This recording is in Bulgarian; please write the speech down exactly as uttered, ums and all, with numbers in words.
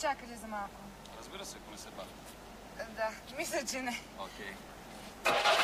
изчакали за малко? Разбира се, ако не се бавим. Да, мисля, че не. Окей.